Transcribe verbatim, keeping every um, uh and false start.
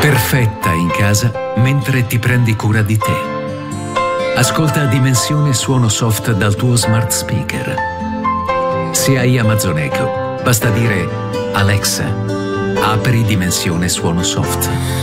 Perfetta in casa mentre ti prendi cura di te. Ascolta Dimensione Suono Soft dal tuo smart speaker. Se hai Amazon Echo, basta dire Alexa, apri Dimensione Suono Soft.